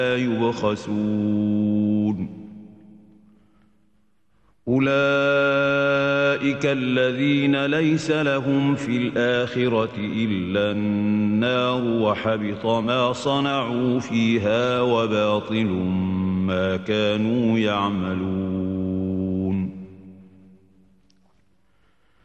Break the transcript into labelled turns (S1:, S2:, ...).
S1: يبخسون أولئك الذين ليس لهم في الآخرة إلا النار وحبط ما صنعوا فيها وباطل ما كانوا يعملون